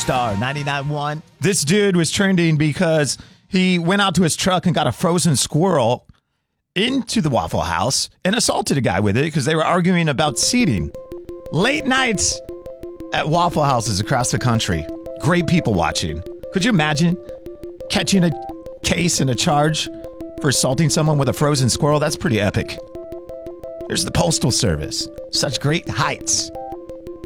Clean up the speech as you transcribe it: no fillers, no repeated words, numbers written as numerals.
Star 99.1. This dude was trending because he went out to his truck and got a frozen squirrel into the Waffle House and assaulted a guy with it because they were arguing about seating. Late nights at Waffle Houses across the country. Great people watching. Could you imagine catching a case and a charge for assaulting someone with a frozen squirrel? That's pretty epic. There's the Postal Service. Such great heights.